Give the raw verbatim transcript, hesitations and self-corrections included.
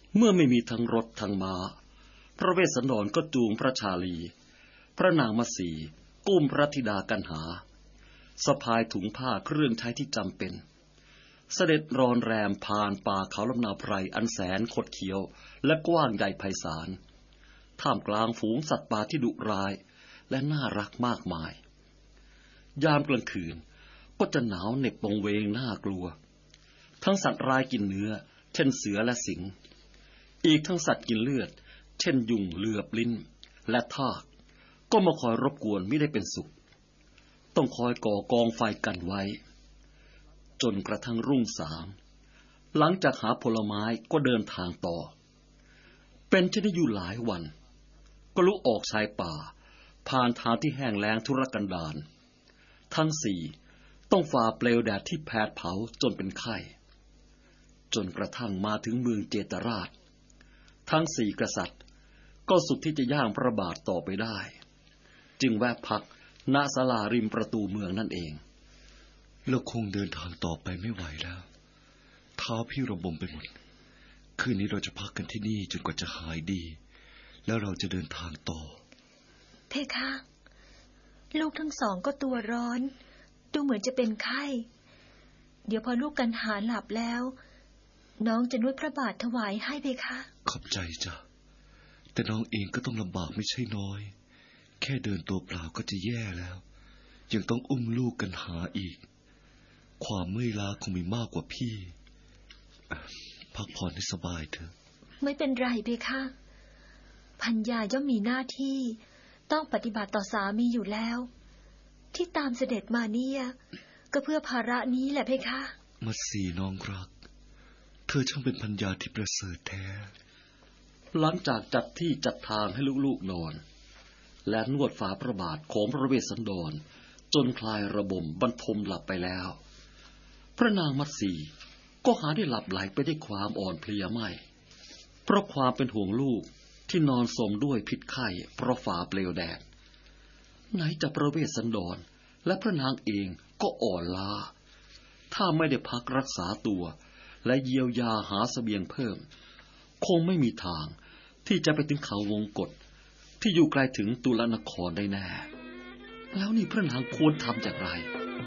เมื่อไม่มีทั้งรถทั้งม้าพระเวสสันดรก็จูงพระชาลีพระนางมัตสีกุ้มพระธิดากันหาสะพายถุงผ้าเครื่องใช้ที่จำเป็นเสด็จรอนแรมผ่านป่าเขาลำนาวไพรอันแสนคดเคี้ยวและกว้างใหญ่ไพศาลท่ามกลางฝูงสัตว์ป่าที่ดุร้ายและน่ารักมากมายยามกลางคืนก็จะหนาวเหน็บวังเวงน่ากลัวทั้งสัตว์ร้ายกินเนื้อเช่นเสือและสิงห์อีกทั้งสัตว์กินเลือดเช่นยุงเหลือบลิ้นและทากก็มาคอยรบกวนไม่ได้เป็นสุขต้องคอยก่อกองไฟกันไว้จนกระทั่งรุ่งสางหลังจากหาผลไม้ก็เดินทางต่อเป็นเช่นนี้อยู่หลายวันก็ลุกออกชายป่าผ่านทางที่แห้งแล้งทุรกันดารทั้งสี่ต้องฝ่าเปลวแดดที่แผดเผาจนเป็นไข้จนกระทั่งมาถึงเมืองเจตราชทั้งสี่กษัตริย์ก็สุดที่จะย่างพระบาทต่อไปได้จึงแวะพักณศาลาริมประตูเมืองนั่นเองเราคงเดินทางต่อไปไม่ไหวแล้วเท้าพี่ระบมไปหมดคืนนี้เราจะพักกันที่นี่จนกว่าจะหายดีแล้วเราจะเดินทางต่อเพคะลูกทั้งสองก็ตัวร้อนดูเหมือนจะเป็นไข้เดี๋ยวพอลูกกันหาหลับแล้วน้องจะนวดพระบาทถวายให้เพคะขอบใจจ้ะแต่น้องเองก็ต้องลำบากไม่ใช่น้อยแค่เดินตัวเปล่าก็จะแย่แล้วยังต้องอุ้มลูกกันหาอีกความเมื่อยล้าคงมีมากกว่าพี่พักผ่อนให้สบายเถอะไม่เป็นไรเพคะพัญญาย่อมมีหน้าที่ต้องปฏิบัติต่อสามีอยู่แล้วที่ตามเสด็จมาเนี่ยก็เพื่อภาระนี้แหละเพคะมัตสีน้องรักเธอช่างเป็นพัญญาที่ประเสริฐแท้หลังจากจัดที่จัดทางให้ลูกๆนอนและนวดฝ่าพระบาทของพระเวสสันดรจนคลายระบมบรรทมหลับไปแล้วพระนางมัตสีก็หาได้หลับไหลไปด้วยความอ่อนเพลียไม่เพราะความเป็นห่วงลูกที่นอนสมด้วยพิษไข้เพราะฝ่าเปลวแดดไหนจะพระเวสสันดรและพระนางเองก็อ่อนล้าถ้าไม่ได้พักรักษาตัวและเยียวยาหาเสบียงเพิ่มคงไม่มีทางที่จะไปถึงเขาวงกฏที่อยู่ไกลถึงตุลนครได้แน่แล้วนี่พระนางควรทำอย่างไร